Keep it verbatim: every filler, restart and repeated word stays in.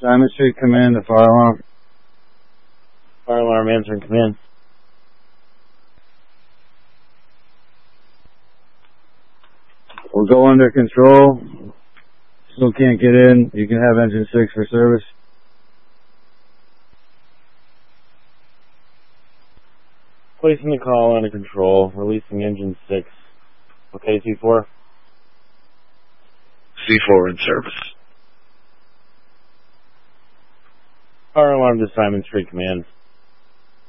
Simon Street Command, the fire alarm. Fire alarm answering command. We'll go under control. Still can't get in. You can have engine six for service. Placing the call under control. Releasing engine six. Okay, C four. C four in service. Fire alarm to Simon Street Command.